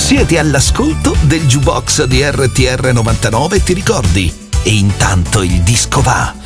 Siete all'ascolto del jukebox di RTR 99, ti ricordi? E intanto il disco va.